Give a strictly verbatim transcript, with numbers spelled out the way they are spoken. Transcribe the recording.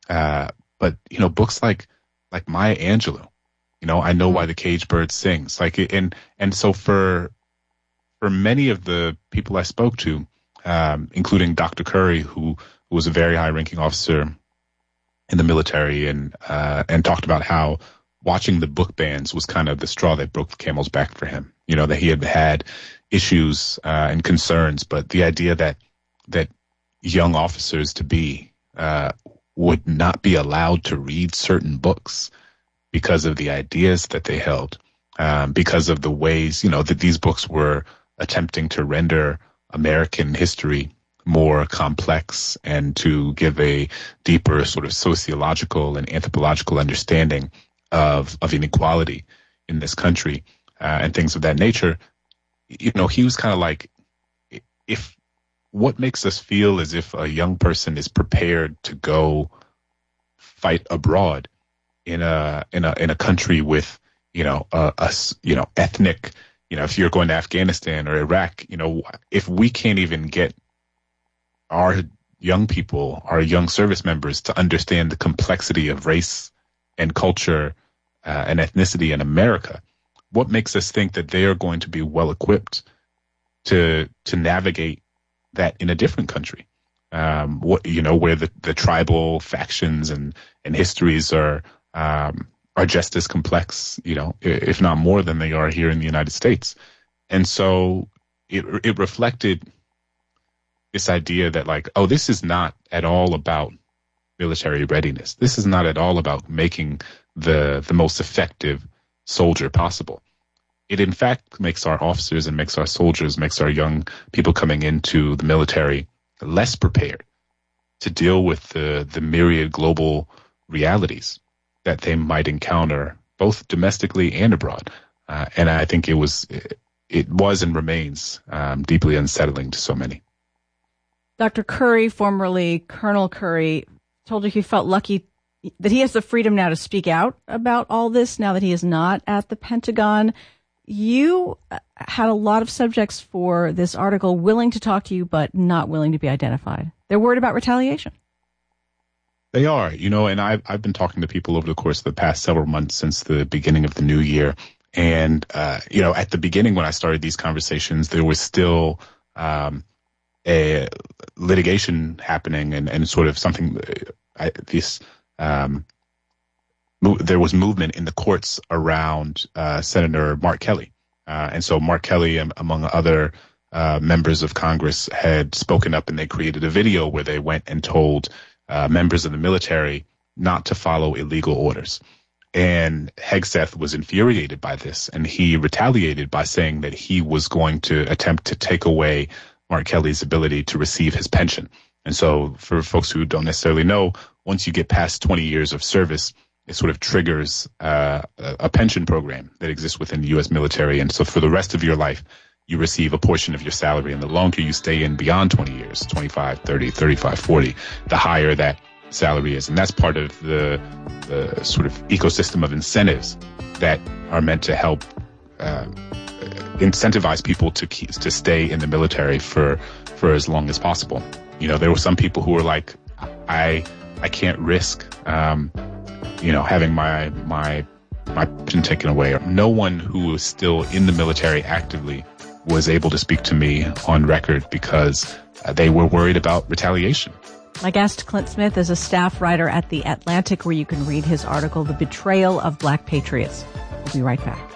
Uh, but, you know, books like, like Maya Angelou, you know, I Know Why the Caged Bird Sings. Like, and, and so for, for many of the people I spoke to, um, including Doctor Curry, who, who was a very high ranking officer in the military, and, uh, and talked about how watching the book bans was kind of the straw that broke the camel's back for him. You know, that he had had issues, uh, and concerns, but the idea that, that young officers to be, uh, would not be allowed to read certain books because of the ideas that they held, um, because of the ways, you know, that these books were attempting to render American history more complex and to give a deeper sort of sociological and anthropological understanding of, of inequality in this country, uh, and things of that nature. You know, he was kind of like, if, what makes us feel as if a young person is prepared to go fight abroad in a in a in a country with, you know, a, a you know ethnic, you know, if you're going to Afghanistan or Iraq, you know, if we can't even get our young people, our young service members, to understand the complexity of race and culture, uh, and ethnicity in America, what makes us think that they are going to be well equipped to to navigate that in a different country, um, what, you know, where the, the tribal factions and, and histories are, um, are just as complex, you know, if not more than they are here in the United States. And so it, it reflected this idea that, like, oh, this is not at all about military readiness. This is not at all about making the, the most effective soldier possible. It, in fact, makes our officers and makes our soldiers, makes our young people coming into the military less prepared to deal with the, the myriad global realities that they might encounter both domestically and abroad. Uh, and I think it was, it was and remains um, deeply unsettling to so many. Doctor Curry, formerly Colonel Curry, told you he felt lucky that he has the freedom now to speak out about all this now that he is not at the Pentagon. You had a lot of subjects for this article willing to talk to you, but not willing to be identified. They're worried about retaliation. They are, you know, and I've, I've been talking to people over the course of the past several months since the beginning of the new year. And, uh, you know, at the beginning when I started these conversations, there was still um, a litigation happening and, and sort of something, I, this, um, there was movement in the courts around uh, Senator Mark Kelly. Uh, and so Mark Kelly, um, among other uh, members of Congress, had spoken up, and they created a video where they went and told uh, members of the military not to follow illegal orders. And Hegseth was infuriated by this, and he retaliated by saying that he was going to attempt to take away Mark Kelly's ability to receive his pension. And so for folks who don't necessarily know, once you get past twenty years of service, it sort of triggers uh, a pension program that exists within the U S military. And so for the rest of your life, you receive a portion of your salary. And the longer you stay in beyond twenty years, twenty-five, thirty, thirty-five, forty, the higher that salary is. And that's part of the, the sort of ecosystem of incentives that are meant to help uh, incentivize people to keep, to stay in the military for, for as long as possible. You know, there were some people who were like, I, I can't risk, um, you know, having my my my pension taken away. No one who was still in the military actively was able to speak to me on record because uh, they were worried about retaliation. My guest, Clint Smith, is a staff writer at The Atlantic, where you can read his article, The Betrayal of Black Patriots. We'll be right back.